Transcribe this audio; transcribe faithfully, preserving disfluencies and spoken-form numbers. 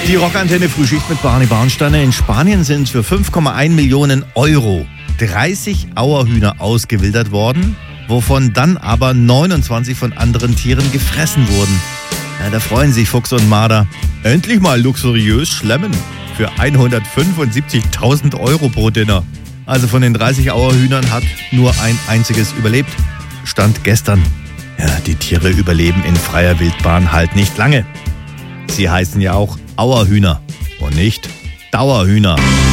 Die Rockantenne Frühschicht mit Barney Barnsteiner. In Spanien sind für fünf Komma eins Millionen Euro dreißig Auerhühner ausgewildert worden, wovon dann aber neunundzwanzig von anderen Tieren gefressen wurden. Ja, da freuen sich Fuchs und Marder. Endlich mal luxuriös schlemmen für hundertfünfundsiebzigtausend Euro pro Dinner. Also von den dreißig Auerhühnern hat nur ein einziges überlebt. Stand gestern. Ja, die Tiere überleben in freier Wildbahn halt nicht lange. Sie heißen ja auch Auerhühner und nicht Dauerhühner.